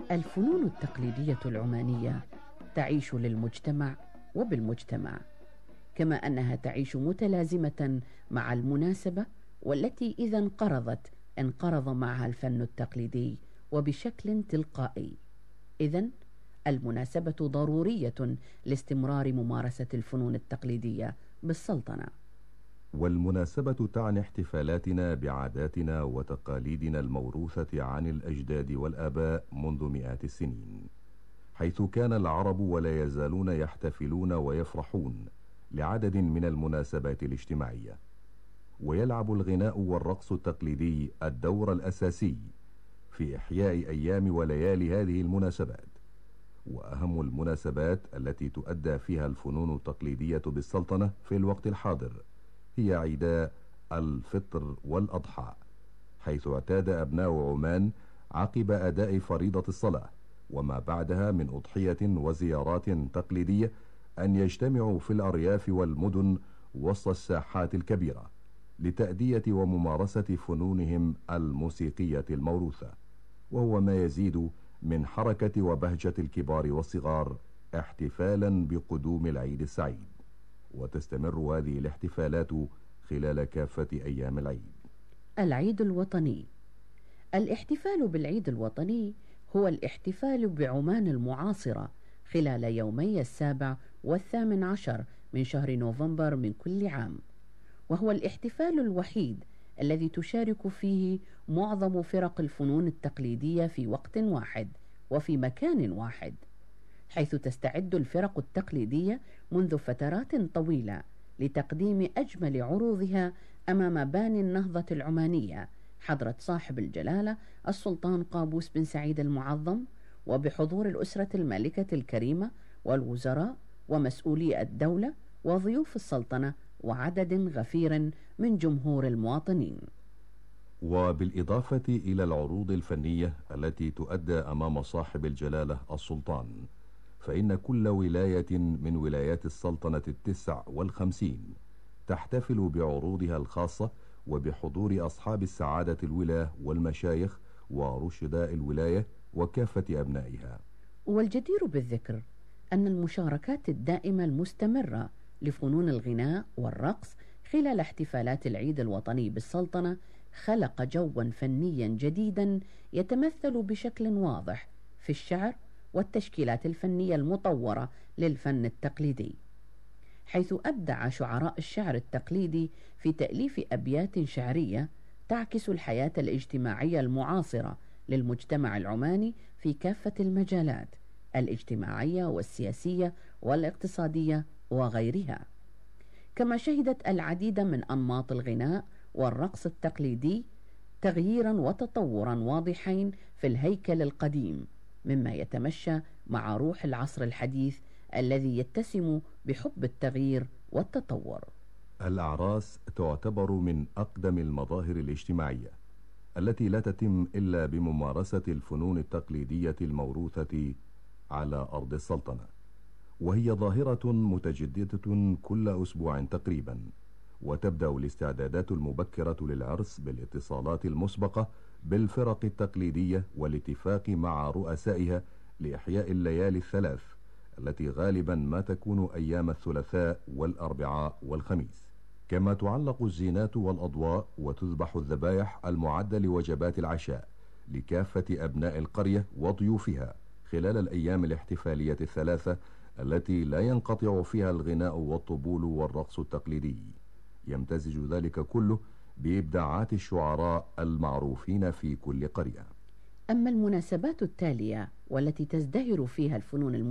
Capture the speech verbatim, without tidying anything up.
الفنون التقليدية العمانية تعيش للمجتمع وبالمجتمع، كما أنها تعيش متلازمة مع المناسبة، والتي إذا انقرضت انقرض معها الفن التقليدي وبشكل تلقائي. إذن المناسبة ضرورية لاستمرار ممارسة الفنون التقليدية بالسلطنة. والمناسبة تعني احتفالاتنا بعاداتنا وتقاليدنا الموروثة عن الأجداد والآباء منذ مئات السنين، حيث كان العرب ولا يزالون يحتفلون ويفرحون لعدد من المناسبات الاجتماعية. ويلعب الغناء والرقص التقليدي الدور الأساسي في إحياء أيام وليالي هذه المناسبات. وأهم المناسبات التي تؤدى فيها الفنون التقليدية بالسلطنة في الوقت الحاضر هي عيدا الفطر والأضحى، حيث اعتاد أبناء عمان عقب أداء فريضة الصلاة وما بعدها من أضحية وزيارات تقليدية أن يجتمعوا في الأرياف والمدن وسط الساحات الكبيرة لتأدية وممارسة فنونهم الموسيقية الموروثة، وهو ما يزيد من حركة وبهجة الكبار والصغار احتفالا بقدوم العيد السعيد. وتستمر هذه الاحتفالات خلال كافة أيام العيد. العيد الوطني. الاحتفال بالعيد الوطني هو الاحتفال بعمان المعاصرة خلال يومي السابع والثامن عشر من شهر نوفمبر من كل عام، وهو الاحتفال الوحيد الذي تشارك فيه معظم فرق الفنون التقليدية في وقت واحد وفي مكان واحد، حيث تستعد الفرق التقليدية منذ فترات طويلة لتقديم أجمل عروضها أمام باني النهضة العمانية حضرة صاحب الجلالة السلطان قابوس بن سعيد المعظم، وبحضور الأسرة المالكة الكريمة والوزراء ومسؤولي الدولة وضيوف السلطنة وعدد غفير من جمهور المواطنين. وبالإضافة إلى العروض الفنية التي تؤدى أمام صاحب الجلالة السلطان، فإن كل ولاية من ولايات السلطنة التسع والخمسين تحتفل بعروضها الخاصة وبحضور أصحاب السعادة الولاة والمشايخ ورشداء الولاية وكافة أبنائها. والجدير بالذكر أن المشاركات الدائمة المستمرة لفنون الغناء والرقص خلال احتفالات العيد الوطني بالسلطنة خلق جوا فنيا جديدا يتمثل بشكل واضح في الشعر والتشكيلات الفنية المطورة للفن التقليدي، حيث أبدع شعراء الشعر التقليدي في تأليف أبيات شعرية تعكس الحياة الاجتماعية المعاصرة للمجتمع العماني في كافة المجالات الاجتماعية والسياسية والاقتصادية وغيرها. كما شهدت العديد من أنماط الغناء والرقص التقليدي تغييرا وتطورا واضحين في الهيكل القديم، مما يتمشى مع روح العصر الحديث الذي يتسم بحب التغيير والتطور. الأعراس تعتبر من أقدم المظاهر الاجتماعية التي لا تتم إلا بممارسة الفنون التقليدية الموروثة على أرض السلطنة، وهي ظاهرة متجددة كل أسبوع تقريبا. وتبدأ الاستعدادات المبكرة للعرس بالاتصالات المسبقة بالفرق التقليدية والاتفاق مع رؤسائها لإحياء الليالي الثلاث التي غالبا ما تكون أيام الثلاثاء والأربعاء والخميس. كما تعلق الزينات والأضواء وتذبح الذبائح المعدة لوجبات العشاء لكافة أبناء القرية وضيوفها خلال الأيام الاحتفالية الثلاثة التي لا ينقطع فيها الغناء والطبول والرقص التقليدي. يمتزج ذلك كله بإبداعات الشعراء المعروفين في كل قرية. أما المناسبات التالية والتي تزدهر فيها الفنون